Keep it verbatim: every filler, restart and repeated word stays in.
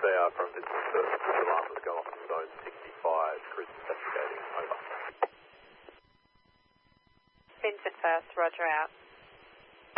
C R from Vincent First. The alarm has gone off in zone sixty-five. Cruise investigating. Over. Vincent First, roger out.